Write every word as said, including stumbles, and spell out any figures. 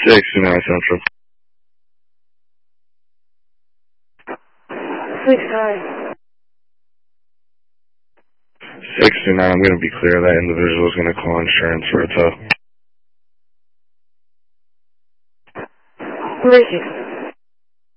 sixty-nine Central. sixty-nine. sixty-nine, I'm going to be clear. That individual is going to call insurance for a tow. Where is he?